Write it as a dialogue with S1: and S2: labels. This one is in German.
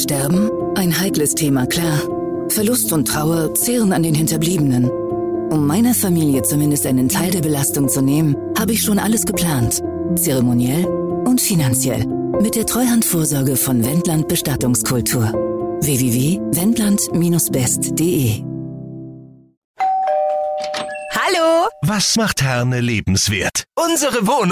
S1: Sterben? Ein heikles Thema, klar. Verlust und Trauer zehren an den Hinterbliebenen. Um meiner Familie zumindest einen Teil der Belastung zu nehmen, habe ich schon alles geplant. Zeremoniell und finanziell. Mit der Treuhandvorsorge von Wendland Bestattungskultur. www.wendland-best.de.
S2: Hallo!
S3: Was macht Herne lebenswert?
S2: Unsere Wohnung.